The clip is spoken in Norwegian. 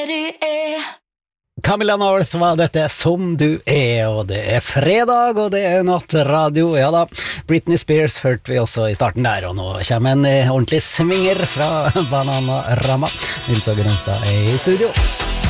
Camilla North var dette Som du er, og det er fredag, og det er nattradio, ja da. Britney Spears hørte vi også i starten der, og nå kommer en ordentlig svinger fra Bananarama. Nils Åge Renstad er i studio.